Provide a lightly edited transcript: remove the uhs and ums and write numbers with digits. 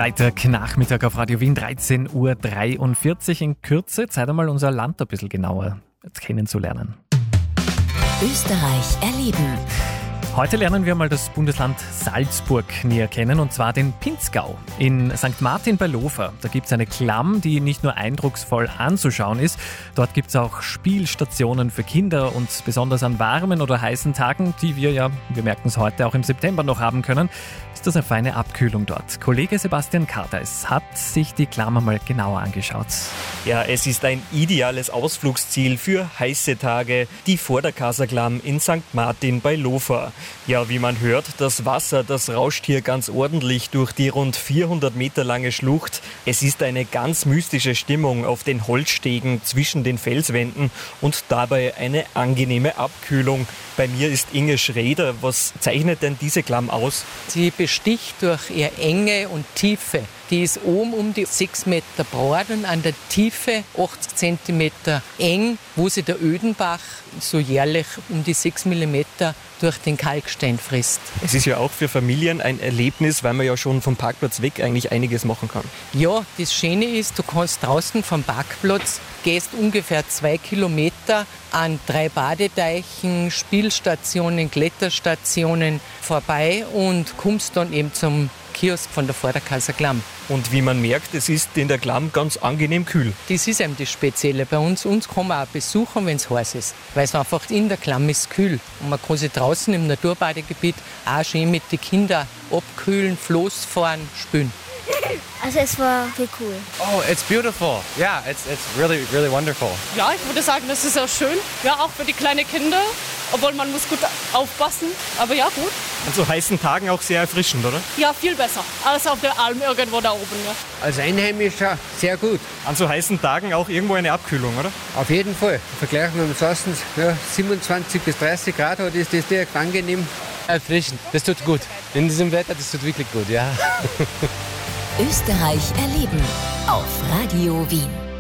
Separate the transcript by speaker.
Speaker 1: Freitagnachmittag auf Radio Wien, 13.43 Uhr. In Kürze Zeit einmal unser Land ein bisschen genauer kennenzulernen.
Speaker 2: Österreich erleben.
Speaker 1: Heute lernen wir mal das Bundesland Salzburg näher kennen, und zwar den Pinzgau. In St. Martin bei Lofer, da gibt es eine Klamm, die nicht nur eindrucksvoll anzuschauen ist. Dort gibt es auch Spielstationen für Kinder, und besonders an warmen oder heißen Tagen, die wir merken es heute, auch im September noch haben können, ist das eine feine Abkühlung dort. Kollege Sebastian Karteis hat sich die Klamm einmal genauer angeschaut.
Speaker 3: Ja, es ist ein ideales Ausflugsziel für heiße Tage, die Vorderkaserklamm in St. Martin bei Lofer. Ja, wie man hört, das Wasser, das rauscht hier ganz ordentlich durch die rund 400 Meter lange Schlucht. Es ist eine ganz mystische Stimmung auf den Holzstegen zwischen den Felswänden und dabei eine angenehme Abkühlung. Bei mir ist Inge Schreder. Was zeichnet denn diese Klamm aus?
Speaker 4: Sie besticht durch ihre Enge und Tiefe. Die ist oben um die 6 Meter breit und an der Tiefe 80 Zentimeter eng, wo sich der Ödenbach so jährlich um die 6 Millimeter durch den Kalkstein frisst.
Speaker 3: Es ist ja auch für Familien ein Erlebnis, weil man ja schon vom Parkplatz weg eigentlich einiges machen kann.
Speaker 4: Ja, das Schöne ist, du kannst draußen vom Parkplatz, gehst ungefähr 2 Kilometer an 3 Badeteichen, Spielstationen, Kletterstationen vorbei und kommst dann eben zum Kiosk von der Vorderkaser Klamm.
Speaker 3: Und wie man merkt, es ist in der Klamm ganz angenehm kühl.
Speaker 4: Das ist eben das Spezielle bei uns. Uns kann man auch besuchen, wenn es heiß ist. Weil es einfach in der Klamm ist kühl. Und man kann sich draußen im Naturbadegebiet auch schön mit den Kindern abkühlen, Floß fahren, spülen.
Speaker 5: Also es war viel cool.
Speaker 6: Oh, it's beautiful. Yeah, it's really, really wonderful.
Speaker 7: Ja, ich würde sagen, das ist auch schön. Ja, auch für die kleinen Kinder. Obwohl man muss gut aufpassen. Aber ja, gut.
Speaker 3: An so heißen Tagen auch sehr erfrischend, oder?
Speaker 7: Ja, viel besser als auf der Alm irgendwo da oben. Ja.
Speaker 8: Als Einheimischer sehr gut.
Speaker 3: An so heißen Tagen auch irgendwo eine Abkühlung, oder?
Speaker 8: Auf jeden Fall. Im Vergleich mit dem 27 bis 30 Grad hat, ist das direkt angenehm.
Speaker 6: Erfrischend, das tut gut. In diesem Wetter, das tut wirklich gut, ja.
Speaker 2: Österreich erleben auf Radio Wien.